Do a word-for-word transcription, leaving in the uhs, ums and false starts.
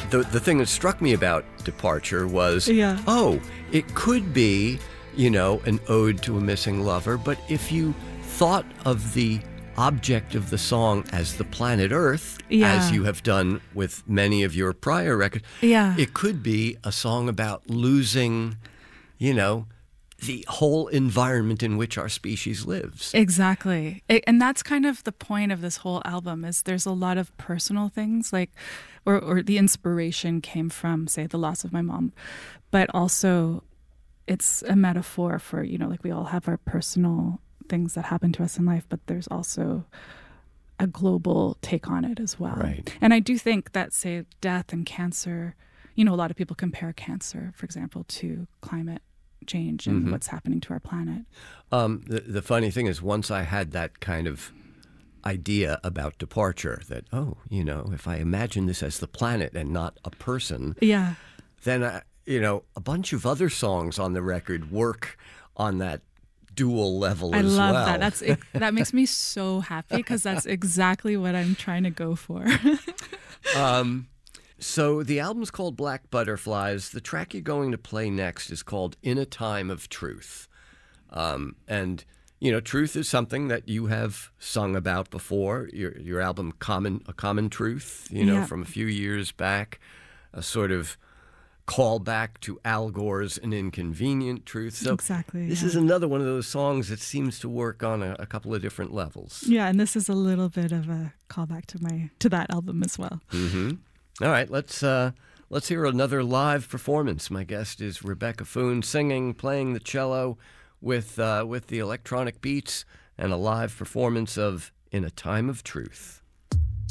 the the thing that struck me about Departure was, Yeah. oh, it could be, you know, an ode to a missing lover, but if you thought of the object of the song as the planet Earth, Yeah. as you have done with many of your prior records, Yeah. it could be a song about losing, you know, the whole environment in which our species lives. Exactly. It, and that's kind of the point of this whole album is there's a lot of personal things like or or the inspiration came from, say, the loss of my mom, but also it's a metaphor for, you know, like we all have our personal things that happen to us in life, but there's also a global take on it as well. Right. And I do think that, say, death and cancer, you know, a lot of people compare cancer, for example, to climate change and Mm-hmm. what's happening to our planet. Um, the, the funny thing is, once I had that kind of idea about Departure, that, oh, you know, if I imagine this as the planet and not a person, Yeah. then, I, you know, a bunch of other songs on the record work on that dual level I as love well. that. That's it, that makes me so happy because that's exactly what I'm trying to go for. um, so the album's called Black Butterflies. The track you're going to play next is called In a Time of Truth. Um, and, you know, truth is something that you have sung about before. Your your album, Common A Common Truth, you know, Yeah. from a few years back, a sort of call back to Al Gore's An Inconvenient Truth. So Exactly, this yeah. is another one of those songs that seems to work on a, a couple of different levels. Yeah, and this is a little bit of a callback to my to that album as well. Mm-hmm. All right, let's uh, let's hear another live performance. My guest is Rebecca Foon, singing, playing the cello with uh, with the electronic beats, and a live performance of In a Time of Truth.